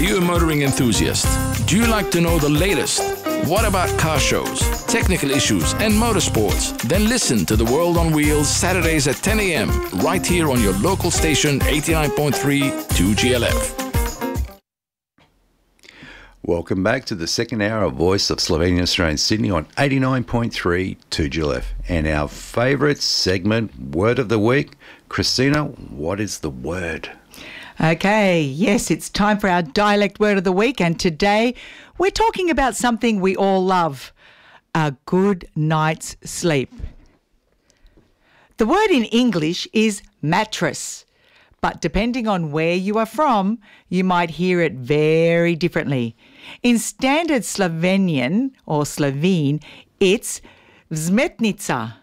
you a motoring enthusiast? Do you like to know the latest? What about car shows, technical issues, and motorsports? Then listen to The World on Wheels Saturdays at 10 a.m. right here on your local station 89.3 2GLF. Welcome back to the second hour of Voice of Slovenia Australia in Sydney on 89.3 2GLF. And our favourite segment, Word of the Week. Christina, what is the word? Okay, yes, it's time for our dialect word of the week, and today we're talking about something we all love, a good night's sleep. The word in English is mattress, but depending on where you are from, you might hear it very differently. In standard Slovenian or Slovene, it's vzmetnica.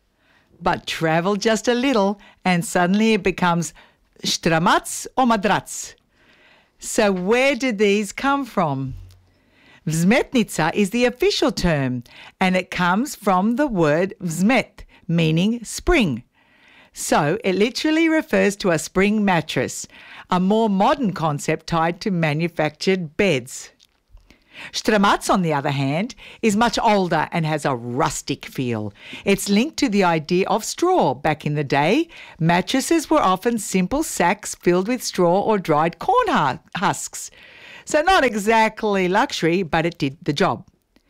But travel just a little and suddenly it becomes štramac or madrac. So where did these come from? Vzmetnica is the official term and it comes from the word vzmet, meaning spring. So it literally refers to a spring mattress, a more modern concept tied to manufactured beds. Štramac, on the other hand, is much older and has a rustic feel. It's linked to the idea of straw. Back in the day, mattresses were often simple sacks filled with straw or dried corn husks. So not exactly luxury, but it did the job.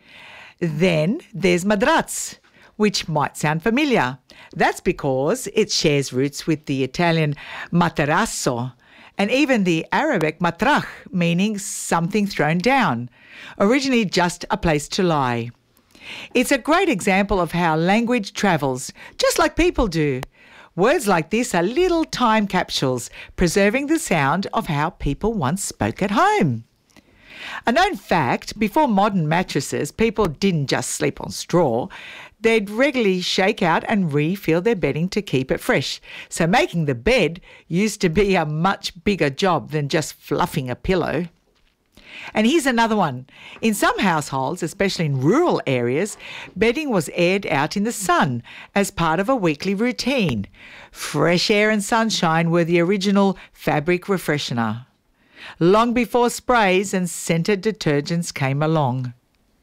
Then there's madrac, which might sound familiar. That's because it shares roots with the Italian materasso and even the Arabic matrach, meaning something thrown down, originally just a place to lie. It's a great example of how language travels, just like people do. Words like this are little time capsules, preserving the sound of how people once spoke at home. A known fact, before modern mattresses, people didn't just sleep on straw. They'd regularly shake out and refill their bedding to keep it fresh. So making the bed used to be a much bigger job than just fluffing a pillow. And here's another one. In some households, especially in rural areas, bedding was aired out in the sun as part of a weekly routine. Fresh air and sunshine were the original fabric refreshener, long before sprays and scented detergents came along.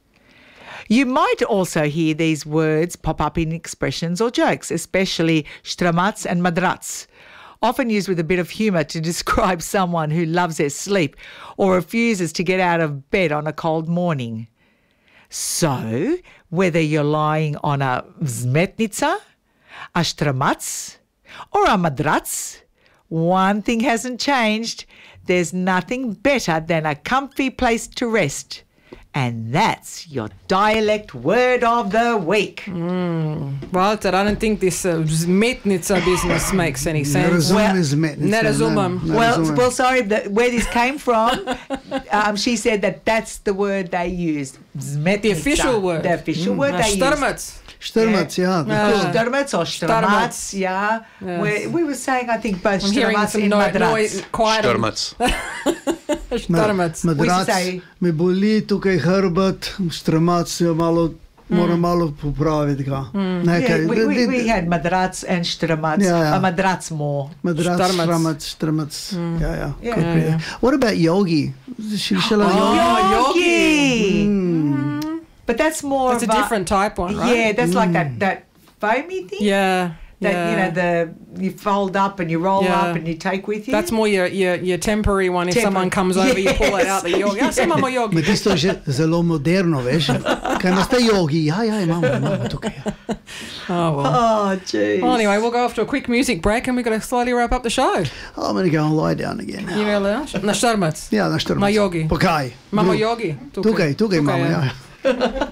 You might also hear these words pop up in expressions or jokes, especially štramac and madrac, often used with a bit of humour to describe someone who loves their sleep or refuses to get out of bed on a cold morning. So, whether you're lying on a vzmetnica, a štramac, or a madrac, one thing hasn't changed. There's nothing better than a comfy place to rest. And that's your dialect word of the week. Walter, I don't think this vzmetnica business makes any sense. Ne razumem. Well, sorry, where this came from, she said that's the word they used. Vzmetnica. The official word. The official word they used. Štrmac, yeah. Štrmac or štramac, yeah. Yes. We were saying, I think, both štrmac and madrac. Štrmac. Madrac, me boli tukaj hrbet, štrmac je malo, moram malo popraviti ga. We had madrac and štrmac, a madrac more. Madrac, štrmac. Yeah. What about yogi? Yogi! But that's more That's a different type one, right? Yeah, that's like that foamy thing. Yeah. You fold up and you roll up and you take with you. That's more your temporary one. If someone comes over, you pull it out the yogi. Ja, sem imamo yogi. Ma tisto je zelo moderno, veš. Kaj naste yogi? Ja, imamo tukaj. Oh, well. Oh, jeez. Well, anyway, we'll go off to a quick music break and we're going to slowly wrap up the show. I'm going to go and lie down again now. You going to lie down? Na štrmac. Ja, na štrmac. Ma yogi. Pa kaj? Mamo yogi. Tukaj, mamo, ja.